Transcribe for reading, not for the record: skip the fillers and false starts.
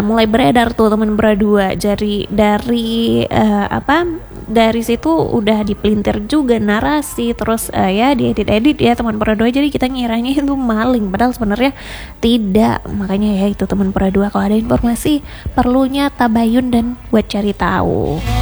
Nah, mulai beredar tuh teman berdua. Jadi dari situ udah dipelintir juga narasi, terus ya diedit-edit ya teman berdua. Jadi kita ngiranya itu maling, padahal sebenarnya tidak. Makanya ya itu teman berdua, kalau ada informasi perlunya tabayun dan buat cari tahu.